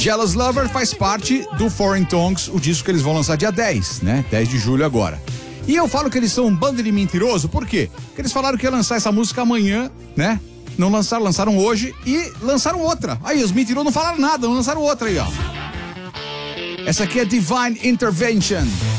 Jealous Lover faz parte do Foreign Tongues, o disco que eles vão lançar dia 10, né? 10 de julho agora. E eu falo que eles são um bando de mentiroso, por quê? Porque eles falaram que ia lançar essa música amanhã, né? Não lançaram hoje e lançaram outra. Aí, os mentirosos não falaram nada, não lançaram outra aí, ó. Essa aqui é Divine Intervention.